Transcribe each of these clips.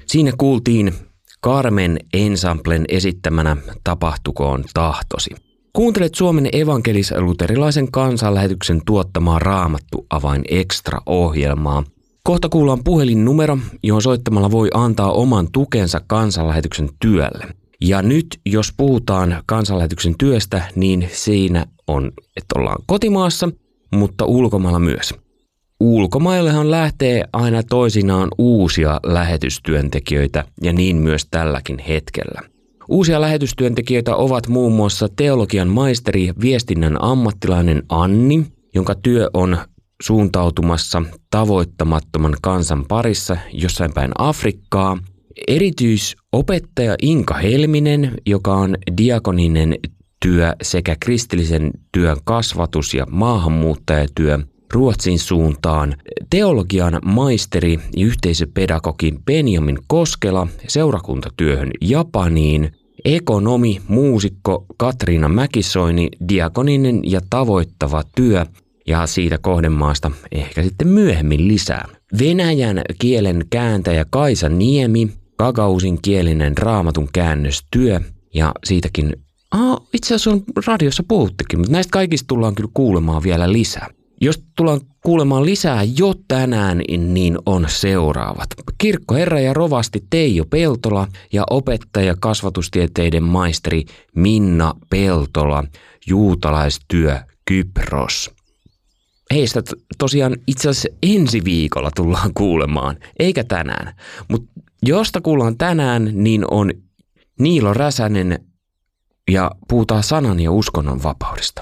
Siinä kuultiin Carmen Ensemblen esittämänä Tapahtukoon tahtosi. Kuuntelet Suomen evankelis-luterilaisen kansanlähetyksen tuottamaa Raamattu Avain Extra-ohjelmaa. Kohta kuullaan puhelinnumero, johon soittamalla voi antaa oman tukensa kansanlähetyksen työlle. Ja nyt, jos puhutaan kansanlähetyksen työstä, niin siinä on, että ollaan kotimaassa, mutta ulkomailla myös. Ulkomaillehan lähtee aina toisinaan uusia lähetystyöntekijöitä ja niin myös tälläkin hetkellä. Uusia lähetystyöntekijöitä ovat muun muassa teologian maisteri ja viestinnän ammattilainen Anni, jonka työ on suuntautumassa tavoittamattoman kansan parissa jossain päin Afrikkaa. Erityisopettaja Inka Helminen, joka on diakoninen työ sekä kristillisen työn kasvatus- ja maahanmuuttajatyö Ruotsin suuntaan. Teologian maisteri ja yhteisöpedagogi Benjamin Koskela seurakuntatyöhön Japaniin. Ekonomi, muusikko Katriina Mäkisoini, diakoninen ja tavoittava työ ja siitä kohdemaasta ehkä sitten myöhemmin lisää. Venäjän kielen kääntäjä Kaisa Niemi, gagausin kielinen raamatun käännöstyö ja siitäkin itse asiassa on radiossa puhuttekin, mutta näistä kaikista tullaan kyllä kuulemaan vielä lisää. Jos tullaan kuulemaan lisää jo tänään, niin on seuraavat. Kirkkoherra ja rovasti Teijo Peltola ja opettaja kasvatustieteiden maisteri Minna Peltola, juutalaistyö Kypros. Heistä tosiaan itse asiassa ensi viikolla tullaan kuulemaan, eikä tänään. Mutta josta kuullaan tänään, niin on Niilo Räsänen ja puhutaan sanan ja uskonnon vapaudesta.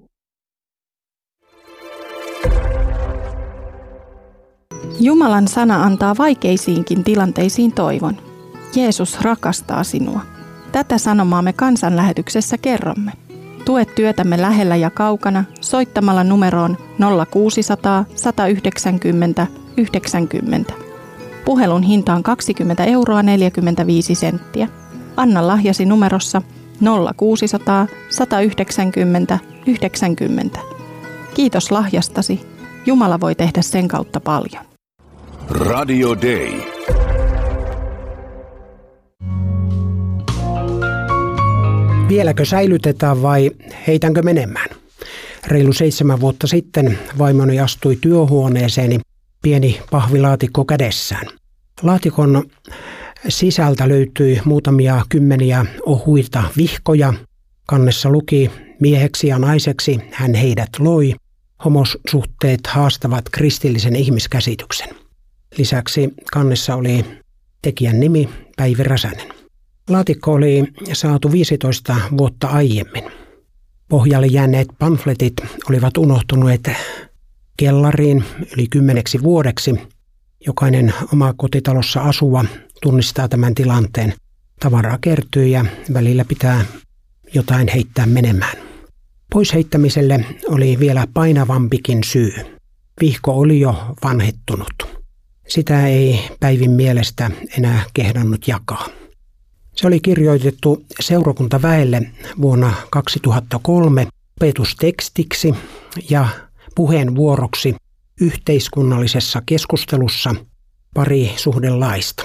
Jumalan sana antaa vaikeisiinkin tilanteisiin toivon. Jeesus rakastaa sinua. Tätä sanomaa me kansanlähetyksessä kerromme. Tue työtämme lähellä ja kaukana soittamalla numeroon 0600 190 90. Puhelun hinta on 20,45 €. Anna lahjasi numerossa 0600 190 90. Kiitos lahjastasi. Jumala voi tehdä sen kautta paljon. Radio Day. Vieläkö säilytetään vai heitänkö menemään? Reilu 7 vuotta sitten vaimoni astui työhuoneeseeni pieni pahvilaatikko kädessään. Laatikon sisältä löytyi muutamia kymmeniä ohuita vihkoja. Kannessa luki: mieheksi ja naiseksi hän heidät loi. Homosuhteet haastavat kristillisen ihmiskäsityksen. Lisäksi kannessa oli tekijän nimi Päivi Räsänen. Laatikko oli saatu 15 vuotta aiemmin. Pohjalle jääneet pamfletit olivat unohtuneet kellariin yli 10 vuodeksi. Jokainen omakotitalossa asuva tunnistaa tämän tilanteen. Tavaraa kertyy ja välillä pitää jotain heittää menemään. Pois heittämiselle oli vielä painavampikin syy. Vihko oli jo vanhettunut. Sitä ei Päivin mielestä enää kehdannut jakaa. Se oli kirjoitettu seurakuntaväelle vuonna 2003 opetustekstiksi ja puheenvuoroksi yhteiskunnallisessa keskustelussa parisuhdelaista.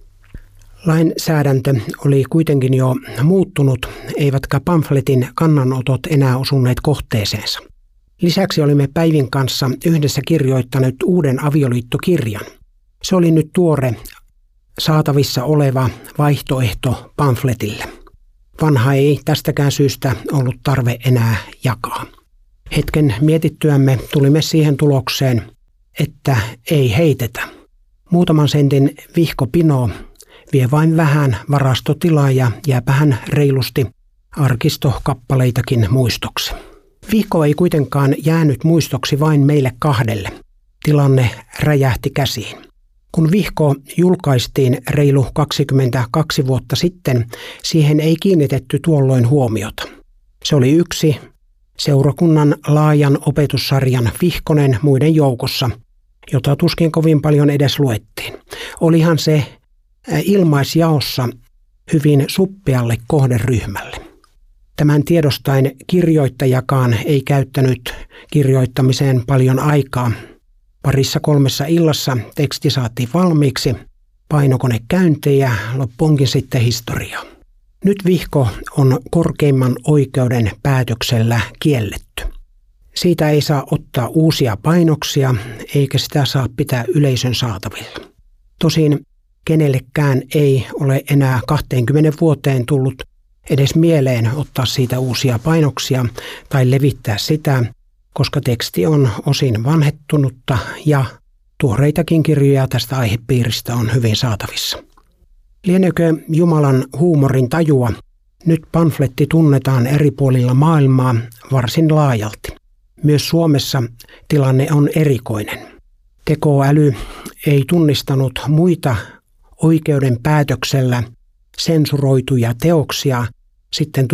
Lainsäädäntö oli kuitenkin jo muuttunut, eivätkä pamfletin kannanotot enää osuneet kohteeseensa. Lisäksi olimme Päivin kanssa yhdessä kirjoittaneet uuden avioliittokirjan. Se oli nyt tuore, saatavissa oleva vaihtoehto pamfletille. Vanha ei tästäkään syystä ollut tarve enää jakaa. Hetken mietittyämme tulimme siihen tulokseen, että ei heitetä. Muutaman sentin vihkopino vie vain vähän varastotilaa ja jääpähän reilusti arkistokappaleitakin muistoksi. Vihko ei kuitenkaan jäänyt muistoksi vain meille kahdelle. Tilanne räjähti käsiin. Kun vihko julkaistiin reilu 22 vuotta sitten, siihen ei kiinnitetty tuolloin huomiota. Se oli yksi seurakunnan laajan opetussarjan vihkonen muiden joukossa, jota tuskin kovin paljon edes luettiin. Olihan se ilmaisjaossa hyvin suppealle kohderyhmälle. Tämän tiedostaen kirjoittajakaan ei käyttänyt kirjoittamiseen paljon aikaa. 2-3 illassa teksti saatiin valmiiksi painokonekäyntejä, loppuunkin sitten historiaa. Nyt vihko on korkeimman oikeuden päätöksellä kielletty. Siitä ei saa ottaa uusia painoksia, eikä sitä saa pitää yleisön saatavilla. Tosin kenellekään ei ole enää 20 vuoteen tullut edes mieleen ottaa siitä uusia painoksia tai levittää sitä, koska teksti on osin vanhettunutta ja tuoreitakin kirjoja tästä aihepiiristä on hyvin saatavissa. Lieneekö Jumalan huumorin tajua? Nyt pamfletti tunnetaan eri puolilla maailmaa varsin laajalti. Myös Suomessa tilanne on erikoinen. Tekoäly ei tunnistanut muita oikeuden päätöksellä sensuroituja teoksia sitten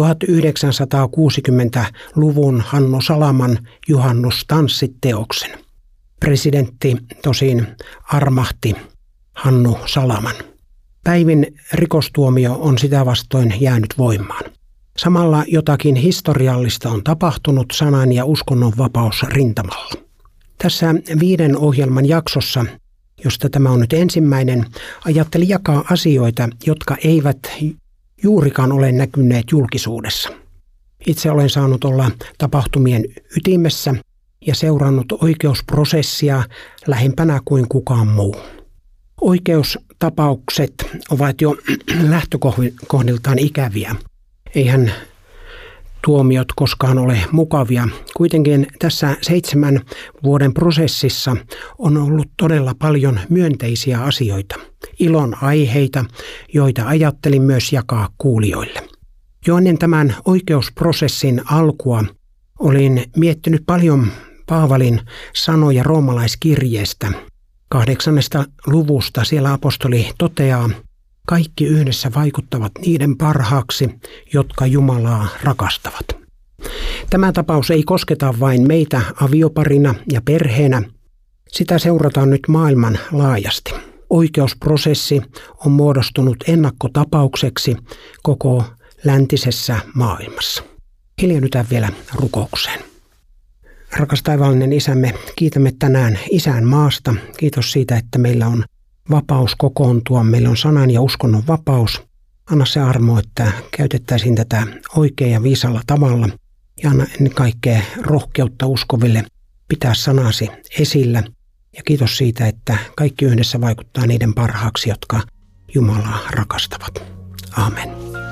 1960-luvun Hannu Salaman Juhannustanssit-teoksen. Presidentti tosin armahti Hannu Salaman. Päivin rikostuomio on sitä vastoin jäänyt voimaan. Samalla jotakin historiallista on tapahtunut sanan- ja uskonnonvapausrintamalla. Tässä 5 ohjelman jaksossa, josta tämä on nyt ensimmäinen, ajattelin jakaa asioita, jotka eivät juurikaan ole näkyneet julkisuudessa. Itse olen saanut olla tapahtumien ytimessä ja seurannut oikeusprosessia lähempänä kuin kukaan muu. Oikeustapaukset ovat jo lähtökohdiltaan ikäviä. Eihän tuomiot koskaan ole mukavia. Kuitenkin tässä 7 vuoden prosessissa on ollut todella paljon myönteisiä asioita, ilon aiheita, joita ajattelin myös jakaa kuulijoille. Jo ennen tämän oikeusprosessin alkua olin miettinyt paljon Paavalin sanoja roomalaiskirjeestä. 8. luvusta siellä apostoli toteaa, kaikki yhdessä vaikuttavat niiden parhaaksi, jotka Jumalaa rakastavat. Tämä tapaus ei kosketa vain meitä avioparina ja perheenä. Sitä seurataan nyt maailman laajasti. Oikeusprosessi on muodostunut ennakkotapaukseksi koko läntisessä maailmassa. Hiljennytään vielä rukoukseen. Rakas taivaallinen Isämme, kiitämme tänään Isän maasta. Kiitos siitä, että meillä on vapaus kokoontua. Meillä on sanan ja uskonnon vapaus. Anna se armo, että käytettäisiin tätä oikein ja viisalla tavalla. Ja anna ennen kaikkea rohkeutta uskoville pitää sanasi esillä. Ja kiitos siitä, että kaikki yhdessä vaikuttaa niiden parhaaksi, jotka Jumalaa rakastavat. Amen.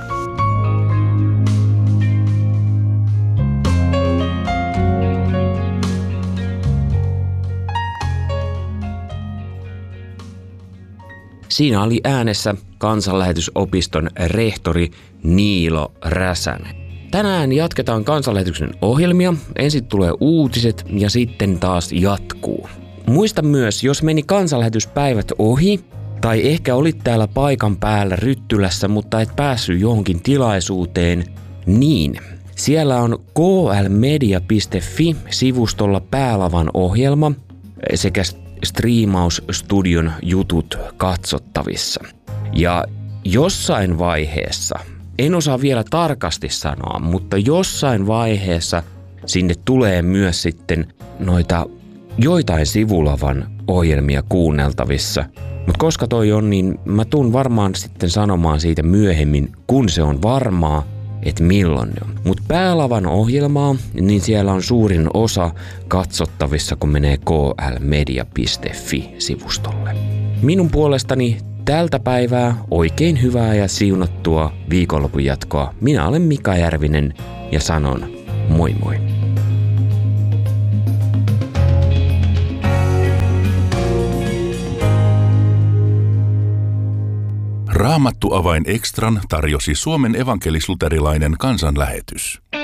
Siinä oli äänessä Kansanlähetysopiston rehtori Niilo Räsänen. Tänään jatketaan Kansanlähetyksen ohjelmia, ensin tulee uutiset ja sitten taas jatkuu. Muista myös, jos meni kansanlähetyspäivät ohi, tai ehkä olit täällä paikan päällä Ryttylässä, mutta et päässyt johonkin tilaisuuteen, niin siellä on klmedia.fi-sivustolla Päälavan ohjelma sekä striimausstudion jutut katsottavissa. Ja jossain vaiheessa, en osaa vielä tarkasti sanoa, mutta jossain vaiheessa sinne tulee myös sitten noita joitain Sivulavan ohjelmia kuunneltavissa. Mutta koska toi on, niin mä tuun varmaan sitten sanomaan siitä myöhemmin, kun se on varmaa, että milloin ne on. Mutta Päälavan ohjelmaa, niin siellä on suurin osa katsottavissa, kun menee klmedia.fi-sivustolle. Minun puolestani tältä päivää oikein hyvää ja siunattua viikonlopun jatkoa. Minä olen Mika Järvinen ja sanon moi moi. Raamattu-avain Extran tarjosi Suomen evankelis-luterilainen kansanlähetys.